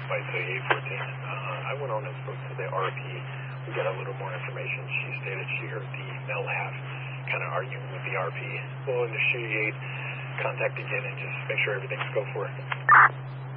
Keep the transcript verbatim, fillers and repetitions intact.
by say eight fourteen. Uh, I went on and spoke to the R P. We got a little more information. She stated she heard the male half kind of arguing with the R P. We'll initiate contact again and just make sure everything's go for it.